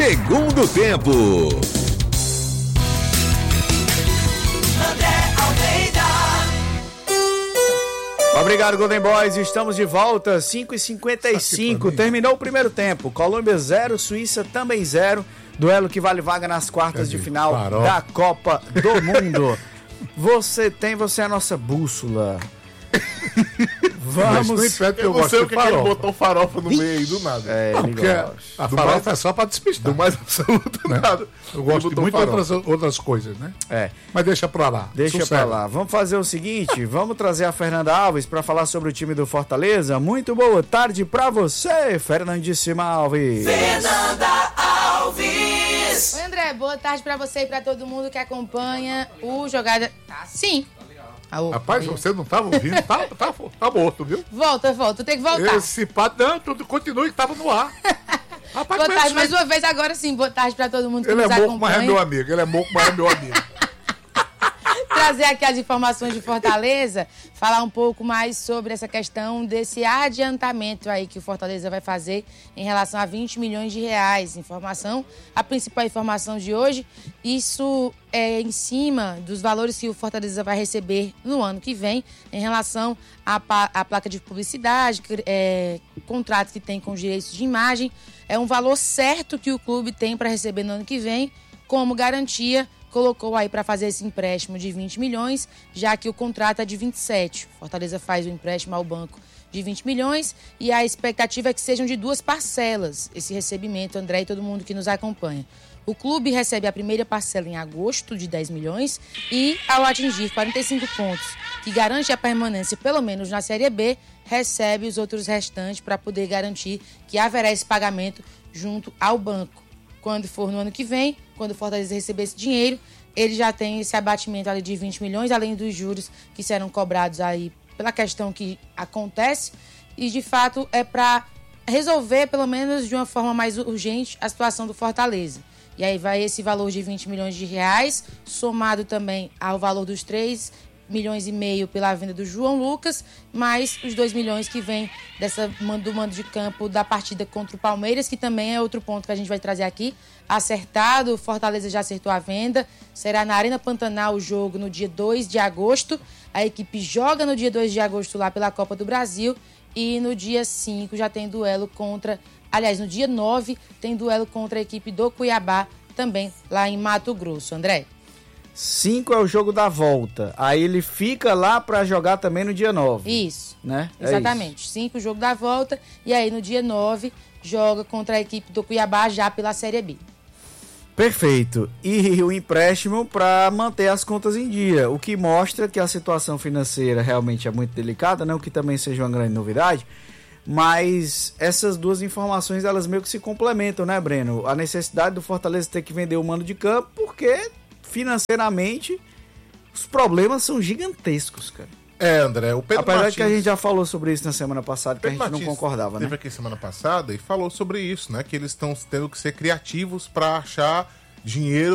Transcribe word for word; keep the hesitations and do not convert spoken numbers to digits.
Segundo tempo. Obrigado, Golden Boys. Estamos de volta, cinco e cinquenta e cinco. Terminou o primeiro tempo. Colômbia zero, Suíça também zero. Duelo que vale vaga nas quartas de final Farol. da Copa do Mundo. Você tem, você é a nossa bússola. Vamos. Eu, eu não sei o que, que ele botou farofa no meio aí do nada. É, não, porque a farofa mais, é só pra despistar. Do mais absoluto né? nada. Eu gosto de muitas outras, outras coisas, né? É. Mas deixa pra lá. Deixa Sucesso. pra lá. Vamos fazer o seguinte, vamos trazer a Fernanda Alves pra falar sobre o time do Fortaleza. Muito boa tarde pra você, Fernandíssima Alves. Fernanda Alves. Oi, André, boa tarde pra você e pra todo mundo que acompanha o Jogada... Tá, sim. Rapaz, você não estava ouvindo, tá, tá, tá morto, viu? Volta, volta, tem que voltar. Esse padrão, tudo continua que estava no ar. Rapaz, boa tarde, mais uma vez, agora sim, boa tarde para todo mundo que ele nos é acompanha. Moco, mas é meu amigo, ele é Moco, mas é meu amigo. Trazer aqui as informações de Fortaleza, falar um pouco mais sobre essa questão desse adiantamento aí que o Fortaleza vai fazer em relação a vinte milhões de reais. Informação, a principal informação de hoje, isso é em cima dos valores que o Fortaleza vai receber no ano que vem em relação à, à placa de publicidade, é, contrato que tem com os direitos de imagem. É um valor certo que o clube tem para receber no ano que vem, como garantia. Colocou aí para fazer esse empréstimo de vinte milhões, já que o contrato é de vinte e sete. Fortaleza faz o empréstimo ao banco de vinte milhões e a expectativa é que sejam de duas parcelas esse recebimento, André e todo mundo que nos acompanha. O clube recebe a primeira parcela em agosto de dez milhões e, ao atingir quarenta e cinco pontos, que garante a permanência pelo menos na Série B, recebe os outros restantes para poder garantir que haverá esse pagamento junto ao banco. Quando for no ano que vem, quando o Fortaleza receber esse dinheiro, ele já tem esse abatimento ali de vinte milhões, além dos juros que serão cobrados aí pela questão que acontece. E, de fato, é para resolver, pelo menos de uma forma mais urgente, a situação do Fortaleza. E aí vai esse valor de vinte milhões de reais, somado também ao valor dos três milhões e meio pela venda do João Lucas, mais os dois milhões que vem dessa, do mando de campo da partida contra o Palmeiras, que também é outro ponto que a gente vai trazer aqui. Acertado, o Fortaleza já acertou a venda, será na Arena Pantanal o jogo no dia dois de agosto, a equipe joga no dia dois de agosto lá pela Copa do Brasil e no dia cinco já tem duelo contra, aliás, no dia nove tem duelo contra a equipe do Cuiabá, também lá em Mato Grosso. André? cinco é o jogo da volta. Aí ele fica lá pra jogar também no dia nove. Isso. Né? Exatamente. cinco é o jogo da volta. E aí no dia nove joga contra a equipe do Cuiabá já pela Série B. Perfeito. E o empréstimo para manter as contas em dia. O que mostra que a situação financeira realmente é muito delicada, não que também seja uma grande novidade. Mas essas duas informações, elas meio que se complementam, né, Breno? A necessidade do Fortaleza ter que vender o mando de campo, porque financeiramente os problemas são gigantescos, cara. É, André, o Pedro Apesar Martins... que a gente já falou sobre isso na semana passada, que Pedro a gente Martins não concordava, teve né? aqui semana passada e falou sobre isso, né? Que eles estão tendo que ser criativos para achar dinheiro